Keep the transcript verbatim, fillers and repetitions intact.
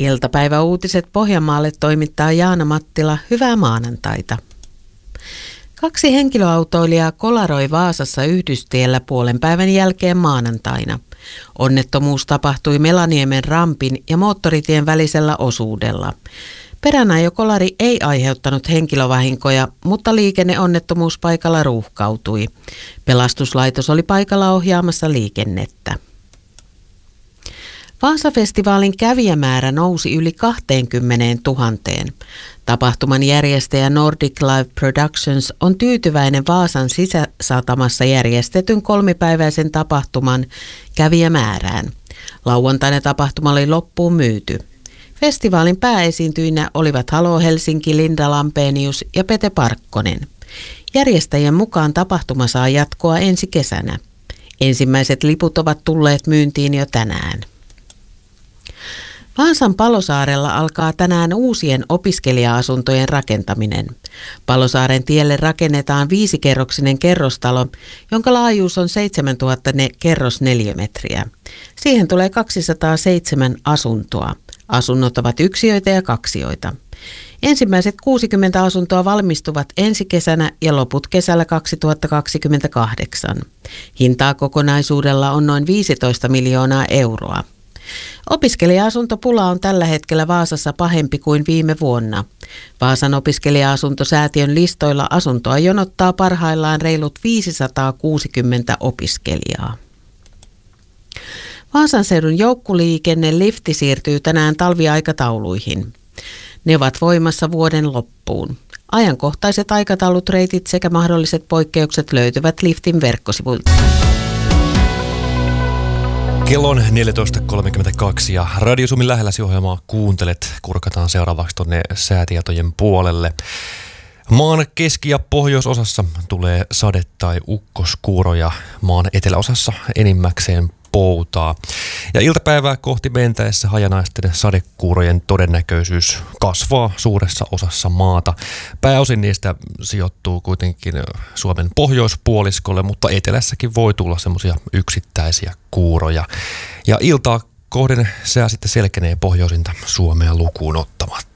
Iltapäiväuutiset Pohjanmaalle toimittaa Jaana Mattila. Hyvää maanantaita. Kaksi henkilöautoilijaa kolaroi Vaasassa Yhdystiellä puolen päivän jälkeen maanantaina. Onnettomuus tapahtui Melaniemen rampin ja moottoritien välisellä osuudella. Peränajokolari ei aiheuttanut henkilövahinkoja, mutta liikenneonnettomuuspaikalla ruuhkautui. Pelastuslaitos oli paikalla ohjaamassa liikennettä. Vaasa-festivaalin kävijämäärä nousi yli kaksikymmentätuhatta. Tapahtuman järjestäjä Nordic Live Productions on tyytyväinen Vaasan sisäsatamassa järjestetyn kolmipäiväisen tapahtuman kävijämäärään. Lauantaina tapahtuma oli loppuun myyty. Festivaalin pääesiintyjinä olivat Halo Helsinki, Linda Lampenius ja Pete Parkkonen. Järjestäjien mukaan tapahtuma saa jatkoa ensi kesänä. Ensimmäiset liput ovat tulleet myyntiin jo tänään. Vaasan Palosaarella alkaa tänään uusien opiskelija-asuntojen rakentaminen. Palosaaren tielle rakennetaan viisikerroksinen kerrostalo, jonka laajuus on seitsemäntuhatta kerrosneliömetriä. Siihen tulee kaksisataaseitsemän asuntoa. Asunnot ovat yksiöitä ja kaksioita. Ensimmäiset kuusikymmentä asuntoa valmistuvat ensi kesänä ja loput kesällä kaksituhattakaksikymmentäkahdeksan. Hintaa kokonaisuudella on noin viisitoista miljoonaa euroa. Opiskelija-asuntopula on tällä hetkellä Vaasassa pahempi kuin viime vuonna. Vaasan opiskelija-asuntosäätiön listoilla asuntoa jonottaa parhaillaan reilut viisisataakuusikymmentä opiskelijaa. Vaasan seudun joukkoliikenne lifti siirtyy tänään talviaikatauluihin. Ne ovat voimassa vuoden loppuun. Ajankohtaiset aikataulut, reitit sekä mahdolliset poikkeukset löytyvät liftin verkkosivuilta. Kello on neljätoista kolmekymmentäkaksi ja Radio Suomen lähelläsi ohjelmaa kuuntelet. Kurkataan seuraavaksi tuonne säätietojen puolelle. Maan keski- ja pohjoisosassa tulee sade- tai ukkoskuuroja. Maan eteläosassa enimmäkseen poutaa. Ja iltapäivää kohti mentäessä hajanaisten sadekuurojen todennäköisyys kasvaa suuressa osassa maata. Pääosin niistä sijoittuu kuitenkin Suomen pohjoispuoliskolle, mutta etelässäkin voi tulla semmoisia yksittäisiä kuuroja. Ja iltaa kohden sää sitten selkenee pohjoisinta Suomea lukuun ottamatta.